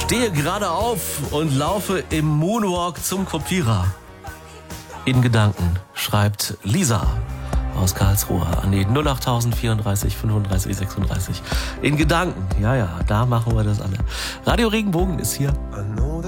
Stehe gerade auf und laufe im Moonwalk zum Kopierer. In Gedanken schreibt Lisa aus Karlsruhe an die 08034 35 36. In Gedanken, ja, da machen wir das alle. Radio Regenbogen ist hier.